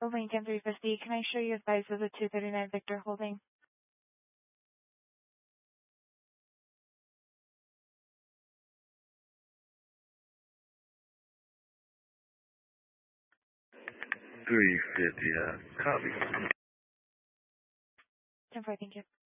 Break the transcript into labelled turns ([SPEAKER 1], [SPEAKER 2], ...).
[SPEAKER 1] Lincoln 350, can I show you advice of the 239 Victor holding?
[SPEAKER 2] $350, copy.
[SPEAKER 1] 10-4, thank you.